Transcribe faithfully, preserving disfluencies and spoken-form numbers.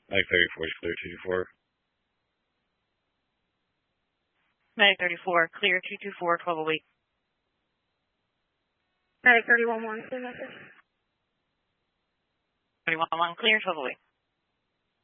Mike thirty-four is clear, two two four. Medic thirty-four, clear, two two four, twelve oh eight. Medic thirty-one one, same message. thirty-one one, clear, twelve oh eight.